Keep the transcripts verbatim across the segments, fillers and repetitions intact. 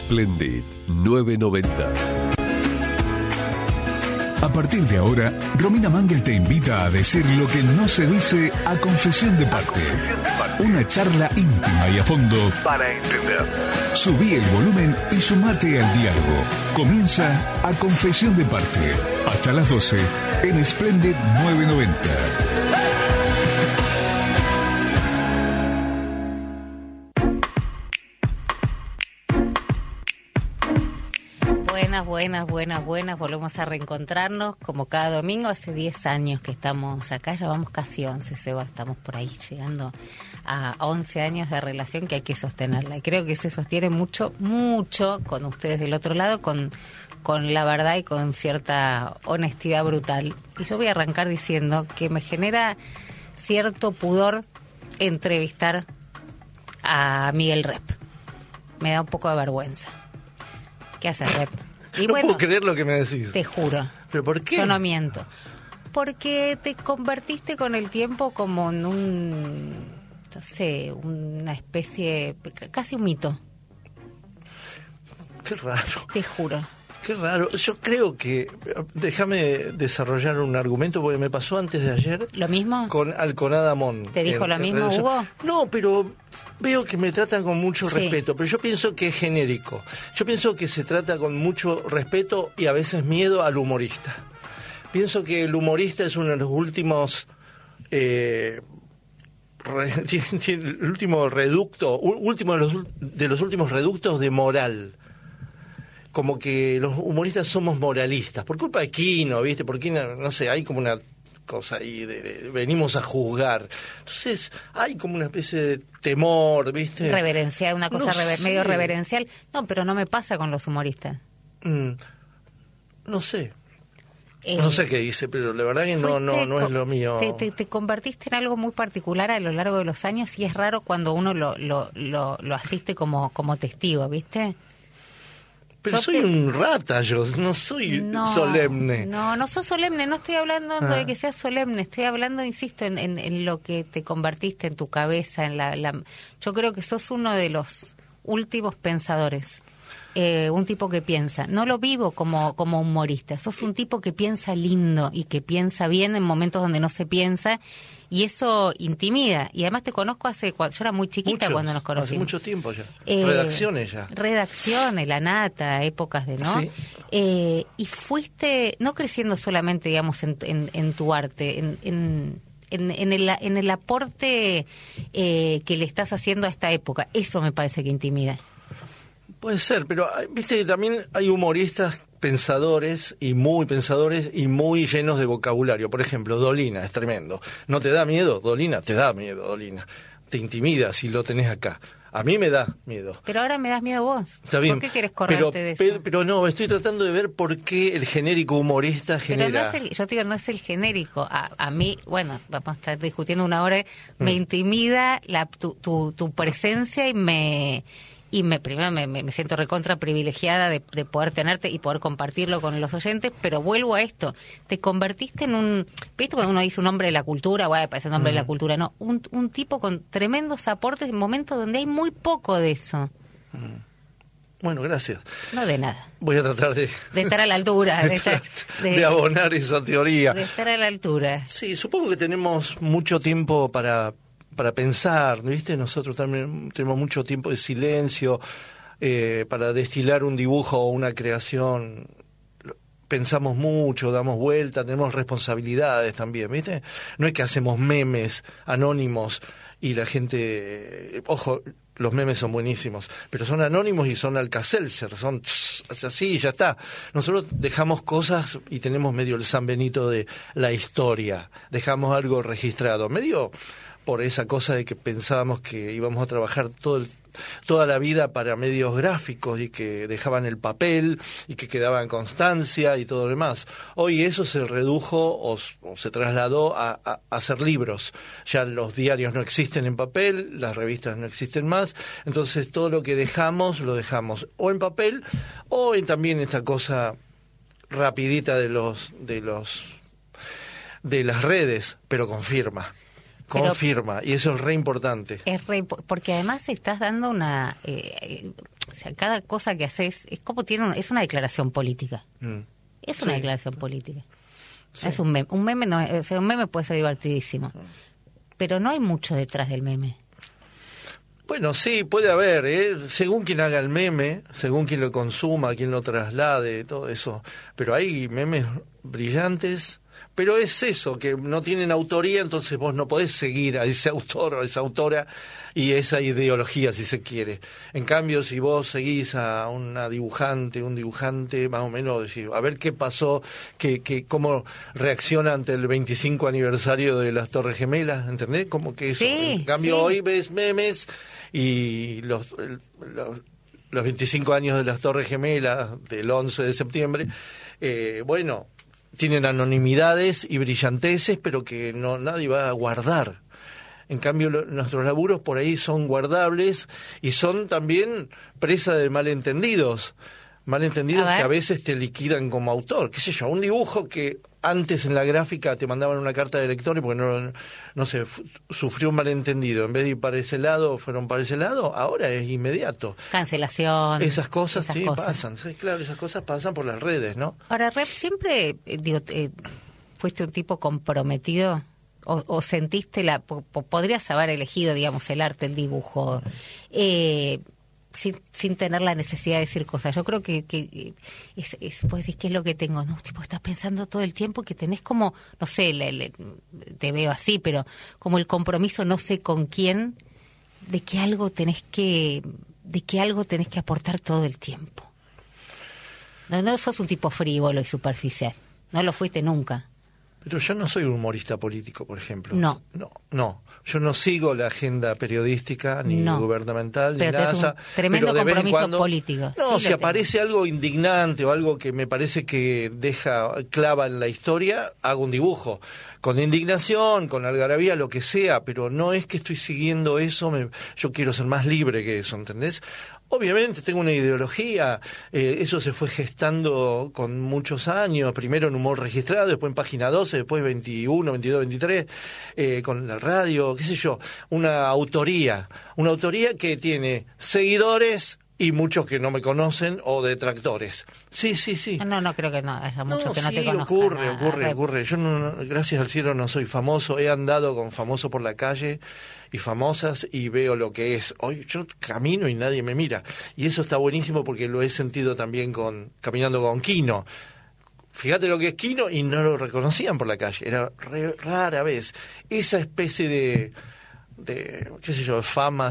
Splendid nueve noventa. A partir de ahora, Romina Mangel te invita a decir lo que no se dice a confesión de parte. Una charla íntima y a fondo para entender. Subí el volumen y sumate al diálogo. Comienza A Confesión de Parte. Hasta las doce en Splendid nueve noventa. Buenas, buenas, buenas, buenas. Volvemos a reencontrarnos como cada domingo. Hace diez años que estamos acá, ya vamos casi once, Seba. Estamos por ahí llegando a once años de relación que hay que sostenerla. Y creo que se sostiene mucho, mucho con ustedes del otro lado, con, con la verdad y con cierta honestidad brutal. Y yo voy a arrancar diciendo que me genera cierto pudor entrevistar a Miguel Rep. Me da un poco de vergüenza. ¿Qué haces, Rep? Y no bueno, puedo creer lo que me decís. Te juro. ¿Pero por qué? Yo no miento. Porque te convertiste con el tiempo como en un, no sé, una especie, casi un mito. Qué raro. Te juro. Qué raro. Yo creo que... Déjame desarrollar un argumento porque me pasó antes de ayer. ¿Lo mismo? Con Alconada Mon. ¿Te dijo en, lo en mismo, redes... Hugo? No, pero veo que me tratan con mucho Sí. respeto. Pero yo pienso que es genérico. Yo pienso que se trata con mucho respeto y a veces miedo al humorista. Pienso que el humorista es uno de los últimos... Eh, re, el último reducto, último de los, de los últimos reductos de moral. Como que los humoristas somos moralistas, por culpa de Quino, ¿viste? Porque, no sé, hay como una cosa ahí, de, de, venimos a juzgar. Entonces, hay como una especie de temor, ¿viste? Reverencial, una cosa no rever, sé. medio reverencial. No, pero no me pasa con los humoristas. Mm, no sé. Eh, No sé qué dice, pero la verdad que no, no, no es lo mío. Te, te, te convertiste en algo muy particular a lo largo de los años y es raro cuando uno lo, lo, lo, lo asiste como, como testigo, ¿viste? Pero Yo soy te... un rata, yo no soy no, solemne. No, no sos solemne, no estoy hablando Ah. de que seas solemne, estoy hablando, insisto, en, en, en lo que te convertiste en tu cabeza. En la, la... Yo creo que sos uno de los últimos pensadores, eh, un tipo que piensa. No lo vivo como, como humorista, sos un tipo que piensa lindo y que piensa bien en momentos donde no se piensa. Y eso intimida. Y además te conozco hace... Yo era muy chiquita Muchos, cuando nos conocimos. Hace mucho tiempo ya. Eh, Redacciones ya. Redacciones, La Nata, épocas de, ¿no? Sí. Eh, y fuiste, no creciendo solamente, digamos, en, en, en tu arte, en, en, en, en, el, en el aporte eh, que le estás haciendo a esta época. Eso me parece que intimida. Puede ser, pero viste que también hay humoristas pensadores y muy pensadores y muy llenos de vocabulario. Por ejemplo, Dolina, es tremendo. ¿No te da miedo, Dolina? Te da miedo, Dolina. Te intimida si lo tenés acá. A mí me da miedo. Pero ahora me das miedo vos. Está bien. ¿Por qué querés correrte pero, de eso? Pero, pero no, estoy tratando de ver por qué el genérico humorista genera... Pero no es el, yo te digo, no es el genérico. A, a mí, bueno, vamos a estar discutiendo una hora, me Mm. intimida la, tu, tu, tu presencia y me... Y me, primero me, me, me siento recontra privilegiada de, de poder tenerte y poder compartirlo con los oyentes, pero vuelvo a esto. Te convertiste en un... ¿Viste cuando uno dice un hombre de la cultura? Bueno, parece un hombre Mm. de la cultura. No, un, un tipo con tremendos aportes en momentos donde hay muy poco de eso. Mm. Bueno, gracias. No de nada. Voy a tratar de... De estar a la altura. De, estar, de, de, de abonar esa teoría. de estar a la altura. Sí, supongo que tenemos mucho tiempo para... para pensar, ¿viste? Nosotros también tenemos mucho tiempo de silencio eh, para destilar un dibujo o una creación. Pensamos mucho, damos vuelta, tenemos responsabilidades también, ¿viste? No es que hacemos memes anónimos y la gente... Eh, ojo, los memes son buenísimos, pero son anónimos y son Alka-Seltzer, son tss, así y ya está. Nosotros dejamos cosas y tenemos medio el San Benito de la historia, dejamos algo registrado, medio... por esa cosa de que pensábamos que íbamos a trabajar todo el, toda la vida para medios gráficos y que dejaban el papel y que quedaba en constancia y todo lo demás. Hoy eso se redujo o, o se trasladó a, a, a hacer libros. Ya los diarios no existen en papel, las revistas no existen más, entonces todo lo que dejamos lo dejamos o en papel o en también esta cosa rapidita de los de los de las redes, pero con firma. Confirma, y eso es re importante. Es re, porque además estás dando una... Eh, o sea, cada cosa que haces es como tiene un, es una declaración política. Mm. Es una sí. declaración política. Sí. Es un meme. Un meme no, o sea, un meme puede ser divertidísimo, pero no hay mucho detrás del meme. Bueno, sí, puede haber, ¿eh? Según quien haga el meme, según quien lo consuma, quien lo traslade, todo eso. Pero hay memes brillantes, pero es eso, que no tienen autoría, entonces vos no podés seguir a ese autor o a esa autora y esa ideología, si se quiere. En cambio, si vos seguís a una dibujante, un dibujante, más o menos, decís, a ver qué pasó, qué, qué, cómo reacciona ante el veinticinco aniversario de las Torres Gemelas, ¿entendés? Como que eso. Sí, en cambio, sí. hoy ves memes y los, los, los veinticinco años de las Torres Gemelas del once de septiembre, eh, bueno, tienen anonimidades y brillanteces, pero que no nadie va a guardar. En cambio, lo, nuestros laburos por ahí son guardables y son también presa de malentendidos. Malentendidos a que a veces te liquidan como autor. Qué sé yo, un dibujo que antes en la gráfica te mandaban una carta de lectores porque no, no sé, f- sufrió un malentendido. En vez de ir para ese lado, fueron para ese lado, ahora es inmediato. Cancelación. Esas cosas, esas sí, cosas. pasan. Sí, claro, esas cosas pasan por las redes, ¿no? Ahora, Rep, siempre, eh, digo, eh, fuiste un tipo comprometido. O, o sentiste la... Po, podrías haber elegido, digamos, el arte, el dibujo, eh, sin, sin tener la necesidad de decir cosas. Yo creo que, que es, es, pues decir, ¿qué es lo que tengo? No, tipo, estás pensando todo el tiempo que tenés como, no sé, le, le, te veo así, pero como el compromiso, no sé con quién, de que algo tenés que, de que algo tenés que aportar todo el tiempo. No, no sos un tipo frívolo y superficial. No lo fuiste nunca. Pero yo no soy un humorista político, por ejemplo. No. No, no. Yo no sigo la agenda periodística, ni no. gubernamental, pero ni nada. Pero un tremendo pero de compromiso vez en cuando, político. No, sí si aparece tengo. algo indignante o algo que me parece que deja clava en la historia, hago un dibujo. Con indignación, con algarabía, lo que sea, pero no es que estoy siguiendo eso, me, yo quiero ser más libre que eso, ¿entendés? Obviamente tengo una ideología, eh, eso se fue gestando con muchos años, primero en Humor Registrado, después en Página doce, después veintiuno, veintidós, veintitrés, eh, con la radio, qué sé yo, una autoría, una autoría que tiene seguidores y muchos que no me conocen o detractores. Sí, sí, sí. No, no creo que no haya muchos no, que no sí, te conozcan. ocurre, a, ocurre, a ocurre. Yo, no, no, gracias al cielo, no soy famoso. He andado con famosos por la calle y famosas y veo lo que es. Hoy yo camino y nadie me mira. Y eso está buenísimo porque lo he sentido también con caminando con Quino. Fíjate lo que es Quino y no lo reconocían por la calle. Era re, rara vez. Esa especie de... de qué sé yo, fama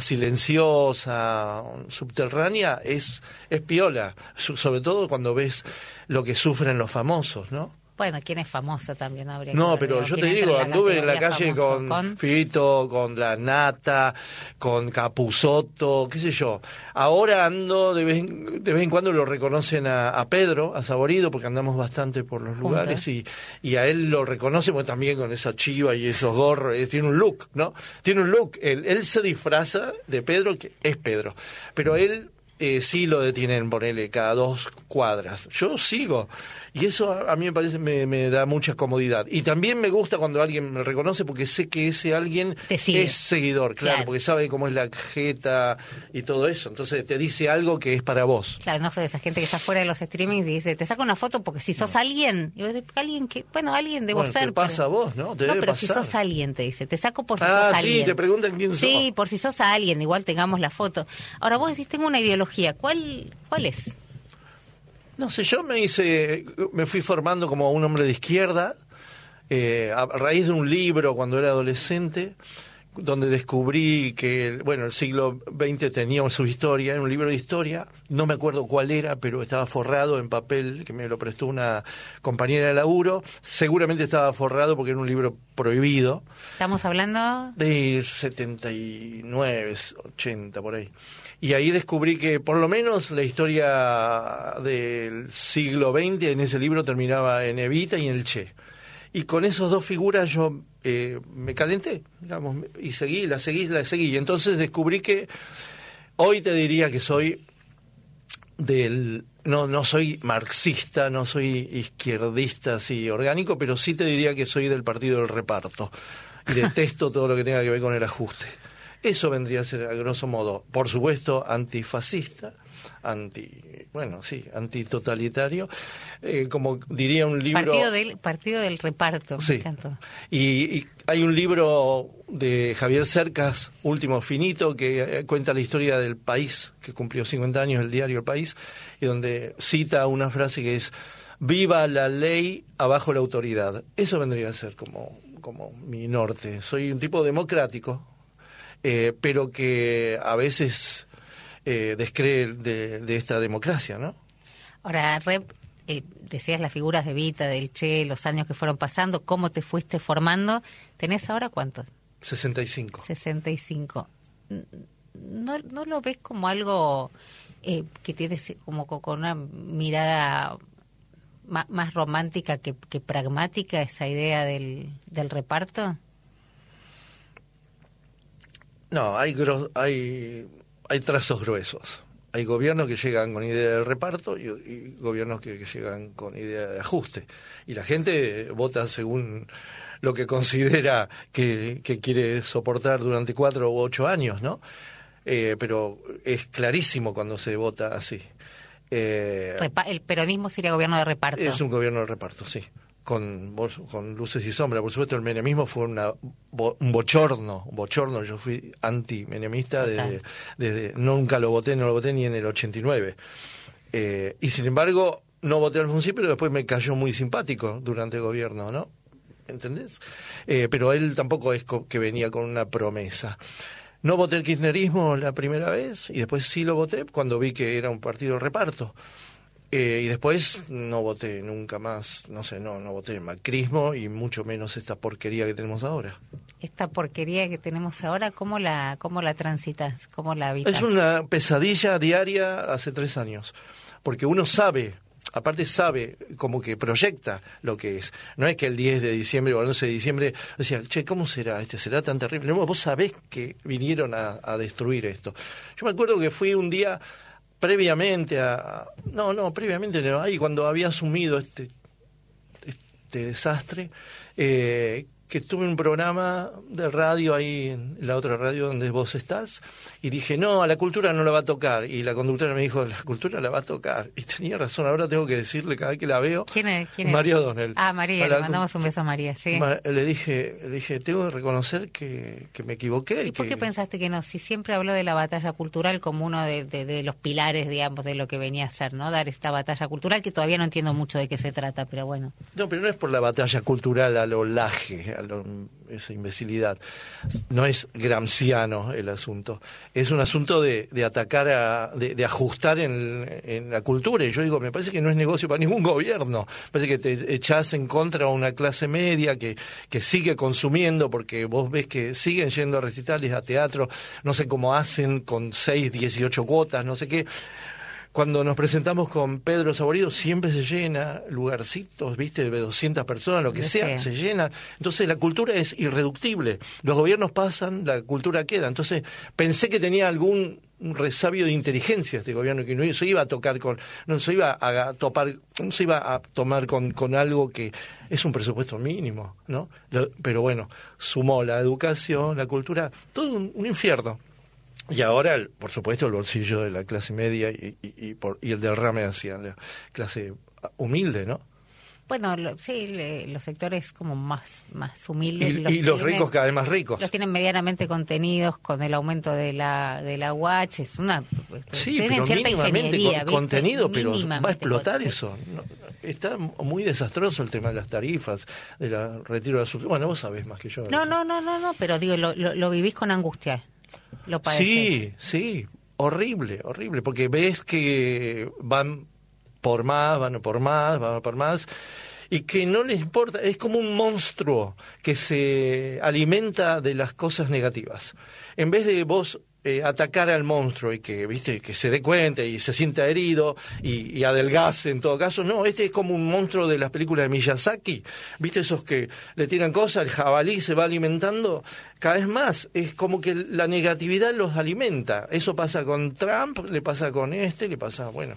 silenciosa, subterránea, es, es piola, sobre todo cuando ves lo que sufren los famosos, ¿no? Bueno, ¿quién es famoso también? Habría no, que pero ver, yo te digo, anduve en la calle con, con Fito, con La Nata, con Capusotto, qué sé yo. Ahora ando, de vez en, de vez en cuando lo reconocen a, a Pedro, a Saborido, porque andamos bastante por los lugares, y, y a él lo reconocen, bueno, también con esa chiva y esos gorros, eh, tiene un look, ¿no? Tiene un look, él, él se disfraza de Pedro, que es Pedro, pero él... Eh, sí lo detienen, ponele, cada dos cuadras. Yo sigo. Y eso a, a mí me parece, me, me da mucha comodidad. Y también me gusta cuando alguien me reconoce porque sé que ese alguien es seguidor, claro, claro, porque sabe cómo es la jeta y todo eso. Entonces te dice algo que es para vos. Claro, no soy esa gente que está fuera de los streamings y dice, te saco una foto porque si sos no. alguien, y vos decís, alguien que, bueno, alguien debo bueno, ser. Te pasa pero... a vos, ¿no? Te no, debe pero pasar. si sos alguien, te dice, te saco por si ah, sos sí, alguien. Sí, te preguntan quién sos. Sí, por si sos alguien, igual tengamos la foto. Ahora vos decís, tengo una ideología, ¿cuál, cuál es? No sé, yo me hice, me fui formando como un hombre de izquierda, eh, a raíz de un libro cuando era adolescente, donde descubrí que, bueno, el siglo veinte tenía su historia, era un libro de historia, no me acuerdo cuál era, pero estaba forrado en papel, que me lo prestó una compañera de laburo, seguramente estaba forrado porque era un libro prohibido. ¿Estamos hablando? De setenta y nueve, ochenta, por ahí. Y ahí descubrí que por lo menos la historia del siglo veinte en ese libro terminaba en Evita y en el Che. Y con esas dos figuras yo eh, me calenté, digamos, y seguí, la seguí, la seguí. Y entonces descubrí que hoy te diría que soy del... No, no soy marxista, no soy izquierdista así orgánico, pero sí te diría que soy del partido del reparto. Y detesto todo lo que tenga que ver con el ajuste. Eso vendría a ser, a grosso modo, por supuesto, antifascista, anti, bueno, sí, antitotalitario, eh, como diría un libro... Partido del, partido del reparto, sí. Me encantó. Y, y hay un libro de Javier Cercas, Último Finito, que eh, cuenta la historia del País, que cumplió cincuenta años, el diario El País, y donde cita una frase que es: viva la ley, abajo la autoridad. Eso vendría a ser como, como mi norte. Soy un tipo democrático, eh, pero que a veces eh, descree de, de esta democracia, ¿no? Ahora, Rep, eh, decías las figuras de Evita, del Che, los años que fueron pasando, cómo te fuiste formando. ¿Tenés ahora cuántos? sesenta y cinco. sesenta y cinco. ¿No, no lo ves como algo eh, que tienes como con una mirada más, más romántica que, que pragmática, esa idea del, del reparto? No, hay, gros, hay, hay trazos gruesos. Hay gobiernos que llegan con idea de reparto y, y gobiernos que, que llegan con idea de ajuste. Y la gente vota según lo que considera que, que quiere soportar durante cuatro u ocho años, ¿no? Eh, pero es clarísimo cuando se vota así. Eh, Repa- el peronismo sería gobierno de reparto. Es un gobierno de reparto, sí. Con, con luces y sombras. Por supuesto, el menemismo fue una, bo, un bochorno, un bochorno. Yo fui anti-menemista desde, desde, nunca lo voté, no lo voté ni en el ochenta y nueve. Eh, y sin embargo, no voté al Alfonsín, pero después me cayó muy simpático durante el gobierno, ¿no? ¿Entendés? Eh, pero él tampoco es co- que venía con una promesa. No voté el kirchnerismo la primera vez y después sí lo voté cuando vi que era un partido de reparto. Eh, y después no voté nunca más, no sé, no, no voté el macrismo y mucho menos esta porquería que tenemos ahora. Esta porquería que tenemos ahora, ¿cómo la, cómo la transitas? ¿Cómo la habitas? Es una pesadilla diaria hace tres años, porque uno sabe, aparte sabe, como que proyecta lo que es. No es que el diez de diciembre o el once de diciembre decía, che, ¿cómo será este? ¿Será tan terrible? No, vos sabés que vinieron a, a destruir esto. Yo me acuerdo que fui un día previamente a... No, no, previamente no, ahí cuando había asumido este, este desastre, eh, que tuve un programa de radio ahí en la otra radio donde vos estás, y dije, no, a la cultura no la va a tocar. Y la conductora me dijo, la cultura la va a tocar. Y tenía razón, ahora tengo que decirle cada vez que la veo. ¿Quién es? ¿Quién es? María O'Donnell. Ah, María, le mandamos un beso a María, sí. Le dije, le dije, tengo que reconocer que, que me equivoqué. ¿Y por que... qué pensaste que no? Si siempre habló de la batalla cultural como uno de, de, de los pilares, digamos, de lo que venía a ser, ¿no? Dar esta batalla cultural, que todavía no entiendo mucho de qué se trata, pero bueno. No, pero no es por la batalla cultural a lo laje, a lo... esa imbecilidad. No es gramsciano el asunto. Es un asunto de, de atacar, a, de, de ajustar en, en la cultura. Y yo digo, me parece que no es negocio para ningún gobierno. Me parece que te echás en contra a una clase media que, que sigue consumiendo, porque vos ves que siguen yendo a recitales, a teatro, no sé cómo hacen con seis, dieciocho cuotas, no sé qué. Cuando nos presentamos con Pedro Saborido siempre se llena, lugarcitos, viste, de doscientas personas, lo que Sí. sea, se llena. Entonces la cultura es irreductible. Los gobiernos pasan, la cultura queda. Entonces pensé que tenía algún resabio de inteligencia este gobierno, que no se iba a tocar con, no se iba a topar, no se iba a tomar con, con algo que es un presupuesto mínimo, ¿no? Lo, pero bueno, sumó la educación, la cultura, todo un, un infierno. Y ahora, por supuesto, el bolsillo de la clase media y, y, y, por, y el derrame hacia la clase humilde, ¿no? Bueno, lo, sí, le, los sectores como más, más humildes. Y los, y los tienen, ricos cada vez más ricos. Los tienen medianamente contenidos con el aumento de la de la U H. Es una, sí, tienen pero cierta mínimamente con, contenido, pero va a explotar con... eso. No, está muy desastroso el tema de las tarifas, de la retiro de la sub... Bueno, vos sabés más que yo. No, no, no, no, no, pero digo, lo, lo, lo vivís con angustia. Lo padeces. Sí, sí, horrible, horrible, porque ves que van por más, van por más, van por más, y que no les importa, es como un monstruo que se alimenta de las cosas negativas. En vez de vos eh, atacar al monstruo y que, viste, que se dé cuenta y se sienta herido y, y adelgace en todo caso, no, este es como un monstruo de las películas de Miyazaki, viste, esos que le tiran cosas, el jabalí se va alimentando cada vez más, es como que la negatividad los alimenta. Eso pasa con Trump, le pasa con este, le pasa, bueno...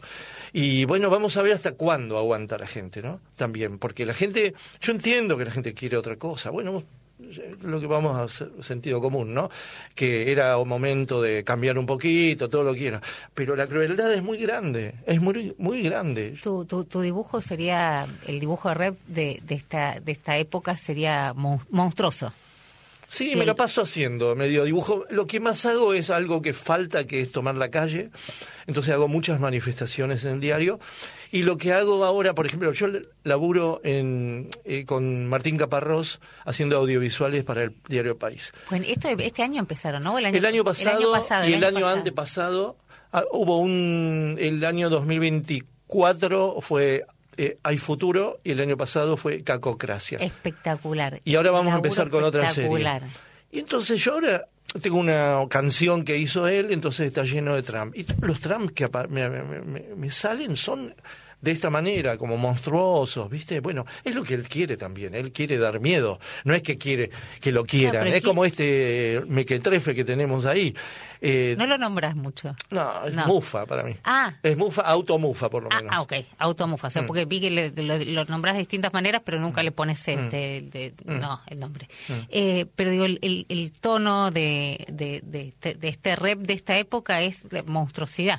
Y bueno, vamos a ver hasta cuándo aguanta la gente, ¿no? También, porque la gente, yo entiendo que la gente quiere otra cosa. Bueno, lo que vamos a hacer, sentido común, ¿no? Que era un momento de cambiar un poquito, todo lo que quiera. Pero la crueldad es muy grande, es muy muy grande. Tu, tu, tu dibujo sería, el dibujo de Rep de, de, esta, de esta época sería mon, monstruoso. Sí, el... me lo paso haciendo, medio dibujo. Lo que más hago es algo que falta, que es tomar la calle. Entonces hago muchas manifestaciones en el diario. Y lo que hago ahora, por ejemplo, yo laburo en, eh, con Martín Caparrós haciendo audiovisuales para el diario País. Bueno, esto, este año empezaron, ¿no? El año, el año pasado, el año pasado y el, el año, año pasado. antepasado ah, hubo un... El año dos mil veinticuatro fue... Eh, Hay Futuro, y el año pasado fue Cacocracia. Espectacular. Y ahora vamos a Laburo empezar con otra serie. Y entonces yo ahora tengo una canción que hizo él, entonces está lleno de Trump. Y los Trump que me, me, me, me salen son de esta manera, como monstruosos, ¿viste? Bueno, es lo que él quiere también, él quiere dar miedo, no es que quiere que lo quieran, no, es sí. como este mequetrefe que tenemos ahí. Eh, no lo nombras mucho. No, es no. mufa para mí. Ah. Es mufa, automufa por lo menos. Ah, ah ok, automufa, o sea, mm. porque vi que le, lo, lo nombras de distintas maneras, pero nunca mm. le pones este, mm. de, de, no, el nombre. Mm. Eh, pero digo, el, el, el tono de, de, de, de, de este rap de esta época es monstruosidad.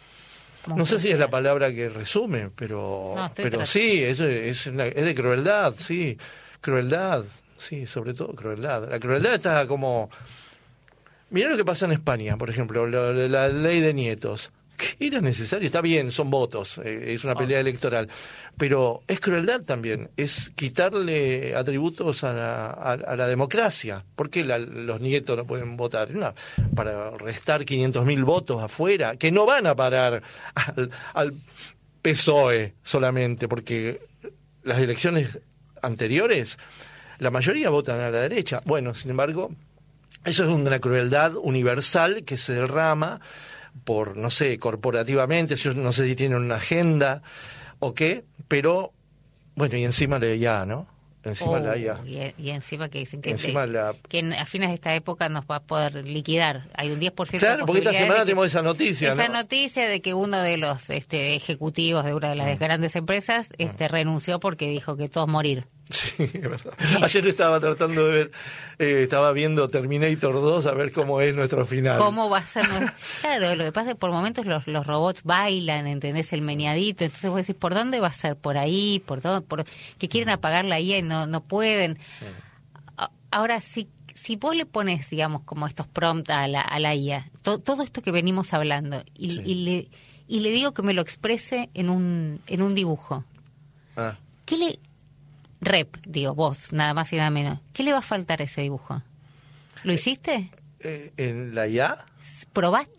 No sé si es la palabra que resume, pero no, pero sí, es, es, es de crueldad, sí, crueldad, sí, sobre todo crueldad. La crueldad está como... Mirá lo que pasa en España, por ejemplo, la, la ley de nietos. ¿Qué era necesario? Está bien, son votos, eh, es una pelea electoral, pero es crueldad también, es quitarle atributos a la, a, a la democracia. ¿Por qué la, los nietos no pueden votar? No, para restar quinientos mil votos afuera, que no van a parar al, al P S O E solamente, porque las elecciones anteriores, la mayoría votan a la derecha. Bueno, sin embargo, eso es una crueldad universal que se derrama por, no sé, corporativamente, yo no sé si tienen una agenda o qué, pero, bueno, y encima la I A, ¿no? Encima oh, la I A. Y, y encima que dicen que, encima te, la... que en, a fines de esta época nos va a poder liquidar. Hay un diez por ciento claro, de porque esta semana que, tenemos esa noticia, Esa ¿no? noticia de que uno de los este, ejecutivos de una de las mm. grandes empresas este, mm. renunció porque dijo que todos morir. Sí, es verdad. Ayer estaba tratando de ver, eh, estaba viendo Terminator dos a ver cómo es nuestro final. ¿Cómo va a ser? Nuestro... Claro, lo que pasa es que por momentos los, los robots bailan, ¿entendés? El meneadito. Entonces vos decís, ¿por dónde va a ser? ¿Por ahí? ¿Por todo? Por... Que quieren apagar la I A y no, no pueden. Ahora, si, si vos le pones, digamos, como estos prompts a la, a la I A, to, todo esto que venimos hablando, y, sí. y, le, y le digo que me lo exprese en un, en un dibujo, ah. ¿qué le... Rep, digo, vos, nada más y nada menos. ¿Qué le va a faltar a ese dibujo? ¿Lo hiciste? Eh, ¿En la I A? ¿Probaste?